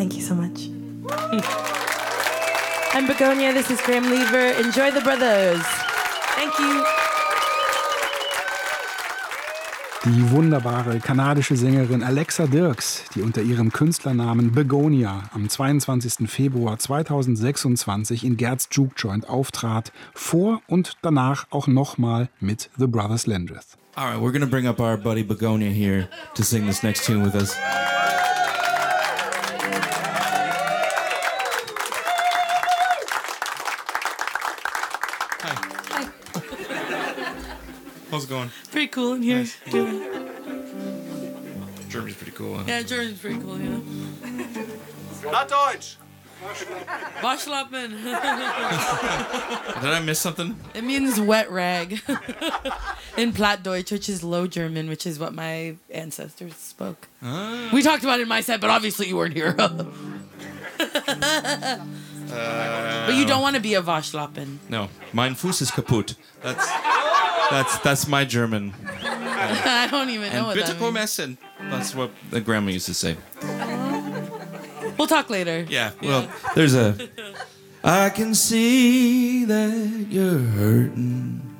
Thank you so much. I'm Begonia, this is Graham Lever. Enjoy the Brothers. Thank you. Die wunderbare kanadische Sängerin Alexa Dirks, die unter ihrem Künstlernamen Begonia am 22. Februar 2026 in Gerds Juke Joint auftrat, vor und danach auch nochmal mit The Brothers Landreth. All right, we're gonna bring up our buddy Begonia here to sing this next tune with us. How's it going? Pretty cool in here. Nice. Germany's pretty cool, huh? Yeah, Germany's pretty cool, yeah. Not Deutsch. Waschlappen. Did I miss something? It means wet rag. In Plattdeutsch, which is Low German, which is what my ancestors spoke. We talked about it in my set, but obviously you weren't here. But you don't want to be a Waschlappen. No, mein Fuß ist kaputt. That's my German. I don't even know And what bitte that komm means. essen. That's what the grandma used to say. We'll talk later. Yeah, well, there's a... I can see that you're hurting.